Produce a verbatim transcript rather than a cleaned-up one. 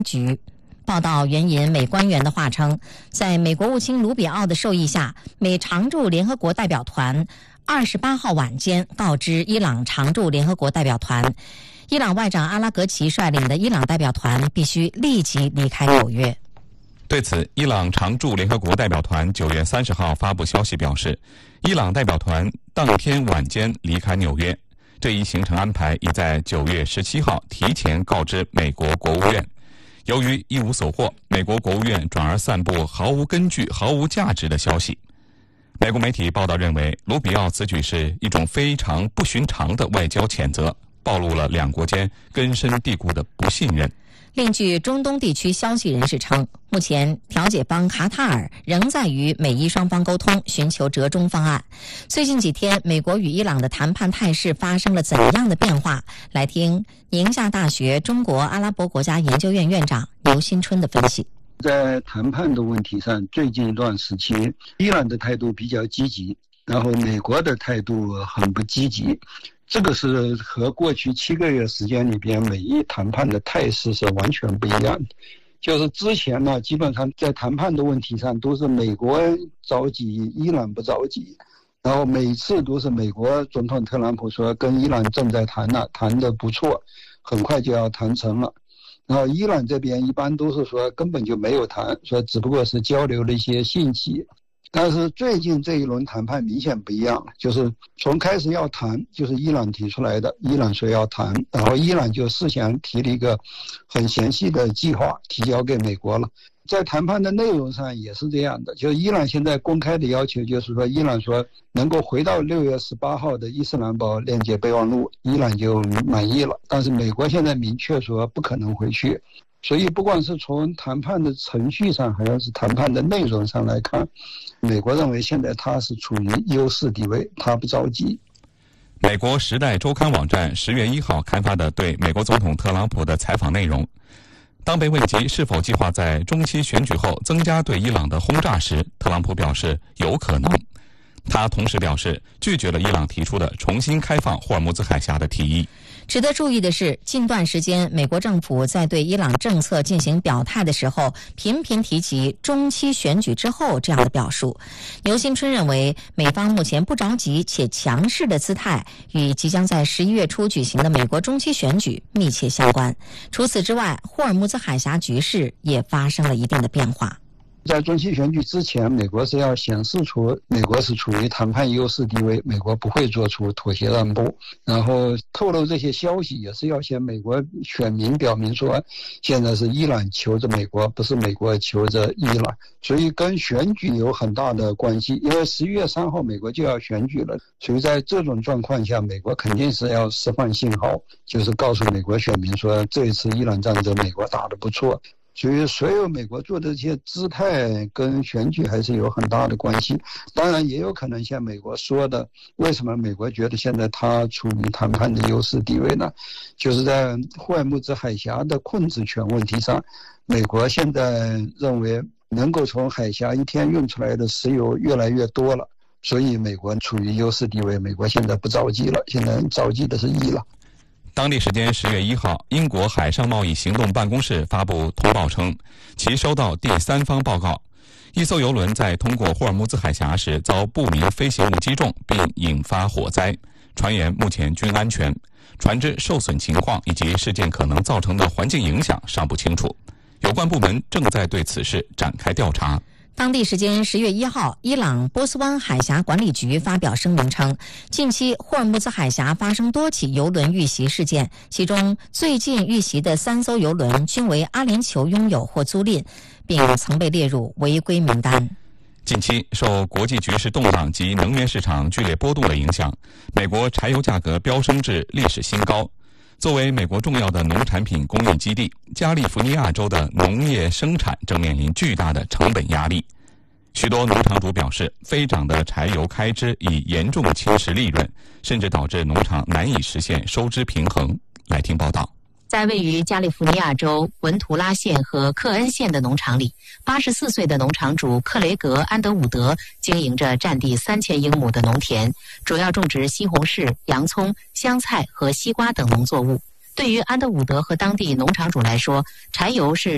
局。报道援引美官员的话称，在美国务卿卢比奥的授意下，美常驻联合国代表团二十八号晚间告知伊朗常驻联合国代表团，伊朗外长阿拉格齐率领的伊朗代表团必须立即离开纽约。 对此，伊朗常驻联合国代表团九月三十号发布消息表示，伊朗代表团当天晚间离开纽约，这一行程安排已在九月十七号提前告知美国国务院。由于一无所获，美国国务院转而散布毫无根据、毫无价值的消息。美国媒体报道认为，卢比奥此举是一种非常不寻常的外交谴责，暴露了两国间根深蒂固的不信任。 另据中东地区消息人士称，目前调解方卡塔尔仍在与美伊双方沟通，寻求折中方案。最近几天，美国与伊朗的谈判态势发生了怎样的变化？来听宁夏大学中国阿拉伯国家研究院院长刘新春的分析。 在谈判的问题上，最近一段时期，伊朗的态度比较积极，然后美国的态度很不积极。这个是和过去七个月时间里边美伊谈判的态势是完全不一样的。就是之前呢，基本上在谈判的问题上都是美国着急，伊朗不着急，然后每次都是美国总统特朗普说跟伊朗正在谈了，谈得不错，很快就要谈成了。然后伊朗这边一般都是说根本就没有谈，说只不过是交流了一些信息。但是最近这一轮谈判明显不一样，就是从开始要谈就是伊朗提出来的，伊朗说要谈，然后伊朗就事先提了一个很详细的计划提交给美国了。在谈判的内容上也是这样的，就是伊朗现在公开的要求就是说，伊朗说能够回到六月十八号的伊斯兰堡链接备忘录，伊朗就满意了。但是美国现在明确说不可能回去。所以不管是从谈判的程序上还是谈判的内容上来看，美国认为现在他是处于优势地位，他不着急。 美国《时代周刊》网站十月一号刊发的对美国总统特朗普的采访内容，当被问及是否计划在中期选举后增加对伊朗的轰炸时，特朗普表示有可能。他同时表示拒绝了伊朗提出的重新开放霍尔木兹海峡的提议。 值得注意的是，近段时间美国政府在对伊朗政策进行表态的时候，频频提及中期选举之后这样的表述。刘新春认为，美方目前不着急且强势的姿态与即将在十一月初举行的美国中期选举密切相关。除此之外，霍尔木兹海峡局势也发生了一定的变化。 在中期选举之前，美国是要显示出美国是处于谈判优势地位，美国不会做出妥协让步，然后透露这些消息也是要向美国选民表明说，现在是伊朗求着美国，不是美国求着伊朗，所以跟选举有很大的关系。因为十一月三号美国就要选举了，所以在这种状况下，美国肯定是要释放信号，就是告诉美国选民说，这一次伊朗战争美国打得不错。所以所有美国做的这些姿态跟选举还是有很大的关系。当然也有可能像美国说的，为什么美国觉得现在它处于谈判的优势地位呢？就是在霍尔木兹海峡的控制权问题上，美国现在认为能够从海峡一天运出来的石油越来越多了，所以美国处于优势地位，美国现在不着急了，现在着急的是伊朗。 当地时间十月一号，英国海上贸易行动办公室发布通报称，其收到第三方报告，一艘邮轮在通过霍尔木兹海峡时遭不明飞行物击中并引发火灾，船员目前均安全，船只受损情况以及事件可能造成的环境影响尚不清楚，有关部门正在对此事展开调查。 当地时间十月一号，伊朗波斯湾海峡管理局发表声明称，近期霍尔木兹海峡发生多起邮轮遇袭事件，其中最近遇袭的三艘邮轮均为阿联酋拥有或租赁，并曾被列入违规名单。 近期受国际局势动荡及能源市场剧烈波动的影响，美国柴油价格飙升至历史新高。作为美国重要的农产品供应基地，加利福尼亚州的农业生产正面临巨大的成本压力。许多农场主表示，飞涨的柴油开支已严重侵蚀利润，甚至导致农场难以实现收支平衡。来听报道。 在位于加利福尼亚州文图拉县和克恩县的农场里，八十四岁的农场主克雷格·安德伍德经营着占地三千英亩的农田，主要种植西红柿、洋葱、香菜和西瓜等农作物。对于安德伍德和当地农场主来说，柴油是